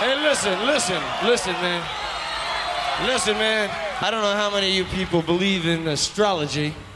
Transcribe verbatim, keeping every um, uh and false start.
Hey, listen, listen, listen, man. Listen, man. I don't know how many of you people believe in astrology.